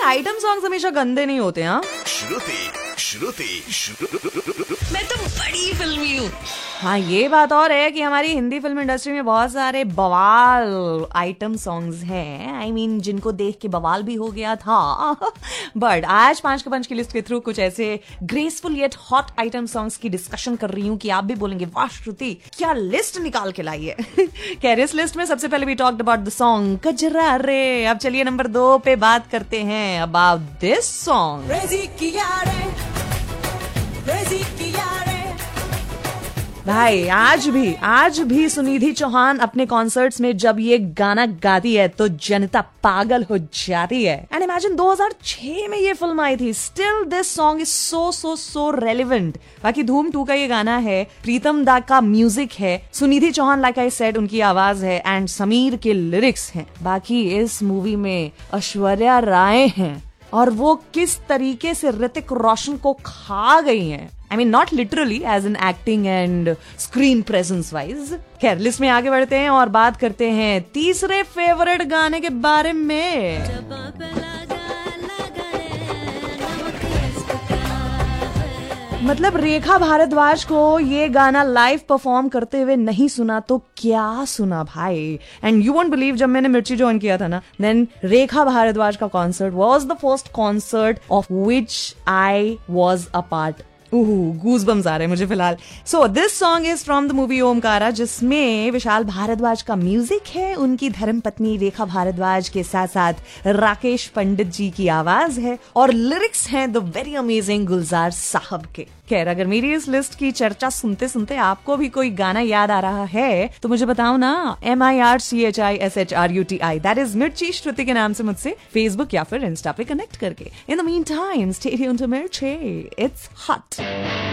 Item songs हमेशा गंदे नहीं होते। हाँ मैं तो बड़ी फिल्मी हूँ। हाँ, ये बात और है कि हमारी हिंदी फिल्म इंडस्ट्री में बहुत सारे बवाल आइटम सॉन्ग्स हैं। I mean, जिनको देख के बवाल भी हो गया था। बट आज 5 के पंच की लिस्ट के थ्रू कुछ ऐसे graceful yet hot item songs की डिस्कशन कर रही हूँ कि आप भी बोलेंगे वाह श्रुति क्या लिस्ट निकाल के लाई है। कैरियस लिस्ट में सबसे पहले भी टॉक्ड अबाउट द सॉन्ग कजरा रे। अब चलिए नंबर 2 पे बात करते हैं अबाउट दिस सॉन्ग। भाई आज भी सुनिधि चौहान अपने कॉन्सर्ट्स में जब ये गाना गाती है तो जनता पागल हो जाती है। एंड इमेजिन 2006 में ये फिल्म आई थी, still this song is so relevant. बाकी धूम 2 का ये गाना है, प्रीतम दा का म्यूजिक है, Sunidhi Chauhan like I said उनकी आवाज है एंड समीर के लिरिक्स हैं। बाकी इस मूवी में ऐश्वर्या राय हैं और वो किस तरीके से ऋतिक रोशन को खा गई हैं। I mean, not literally as in acting and screen presence wise. खैर लिस्ट में आगे बढ़ते हैं और बात करते हैं तीसरे फेवरेट गाने के बारे में। मतलब रेखा भारद्वाज को ये गाना लाइव परफॉर्म करते हुए नहीं सुना तो क्या सुना भाई। एंड यू वोंट बिलीव, जब मैंने मिर्ची ज्वाइन किया था ना, देन रेखा भारद्वाज का concert was the first concert of which I was a part. Goosebumps आ रहे हैं मुझे फिलहाल। So this song is from the movie Omkara, जिसमें विशाल भारद्वाज का म्यूजिक है, उनकी धर्मपत्नी रेखा भारद्वाज के साथ साथ राकेश पंडित जी की आवाज है और लिरिक्स हैं द वेरी अमेजिंग गुलजार साहब के। खैर अगर मेरी इस लिस्ट की चर्चा सुनते सुनते आपको भी कोई गाना याद आ रहा है तो मुझे बताओ ना। MIRCHISHRUTI, दैट इज मिर्ची श्रुति के नाम से मुझसे फेसबुक या फिर इंस्टा पे कनेक्ट करके। In the mean time stay tuned to मिर्ची, इट्स हॉट।